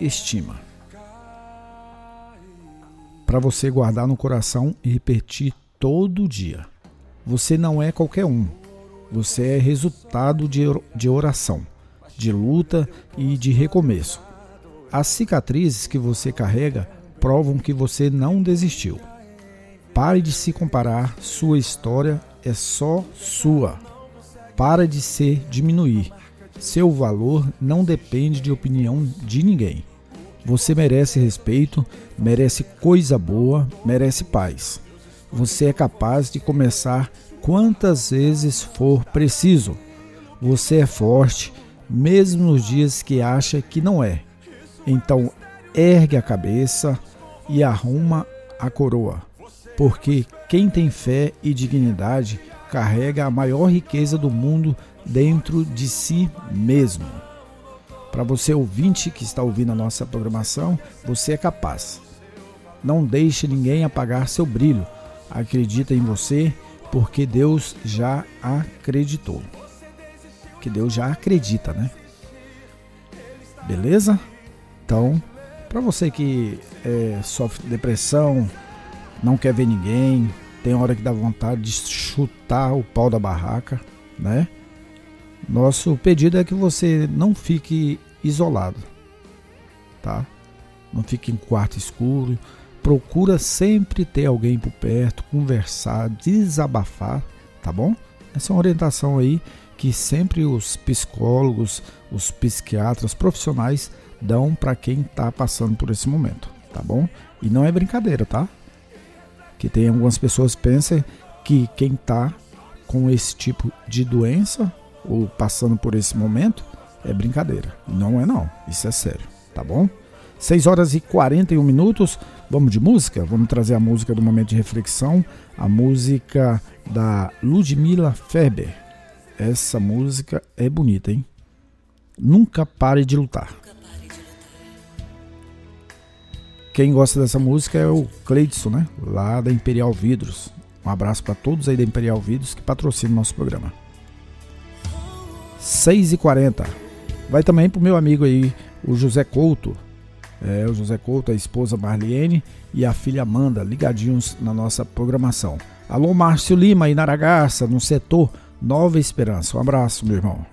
estima. Para você guardar no coração e repetir todo dia. Você não é qualquer um. Você é resultado de oração, de luta e de recomeço. As cicatrizes que você carrega provam que você não desistiu. Pare de se comparar, sua história é só sua. Para de se diminuir. Seu valor não depende de opinião de ninguém. Você merece respeito, merece coisa boa, merece paz. Você é capaz de começar quantas vezes for preciso. Você é forte, mesmo nos dias que acha que não é. Então, ergue a cabeça e arruma a coroa. Porque quem tem fé e dignidade carrega a maior riqueza do mundo dentro de si mesmo. Para você ouvinte que está ouvindo a nossa programação, você é capaz. Não deixe ninguém apagar seu brilho. Acredita em você, porque Deus já acreditou. Que Deus já acredita, né? Beleza? Então, para você que sofre depressão, não quer ver ninguém, tem hora que dá vontade de chutar o pau da barraca, né? Nosso pedido é que você não fique isolado, tá? Não fique em quarto escuro. Procura sempre ter alguém por perto, conversar, desabafar, tá bom? Essa é uma orientação aí que sempre os psicólogos, os psiquiatras profissionais dão para quem está passando por esse momento, tá bom? E não é brincadeira, tá? Que tem algumas pessoas que pensam que quem está com esse tipo de doença ou passando por esse momento é brincadeira. Não é não, isso é sério, tá bom? 6 horas e 41 minutos, vamos de música? Vamos trazer a música do momento de reflexão, a música da Ludmilla Ferber. Essa música é bonita, hein? Nunca pare de lutar. Quem gosta dessa música é o Cleidson, né? Lá da Imperial Vidros. Um abraço para todos aí da Imperial Vidros que patrocinam o nosso programa. 6h40. Vai também pro meu amigo aí, o José Couto. O José Couto, a esposa Marlene e a filha Amanda, ligadinhos na nossa programação. Alô, Márcio Lima, em Naragarça, no setor Nova Esperança. Um abraço, meu irmão.